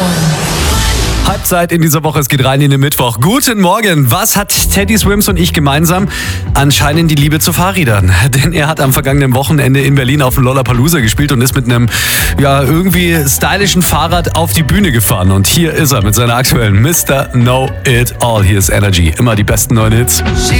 Halbzeit in dieser Woche, es geht rein in den Mittwoch. Guten Morgen, was hat Teddy Swims und ich gemeinsam? Anscheinend die Liebe zu Fahrrädern. Denn er hat am vergangenen Wochenende in Berlin auf dem Lollapalooza gespielt und ist mit einem, irgendwie stylischen Fahrrad auf die Bühne gefahren. Und hier ist er mit seiner aktuellen Mr. Know It All. Hier ist Energy, immer die besten neuen Hits.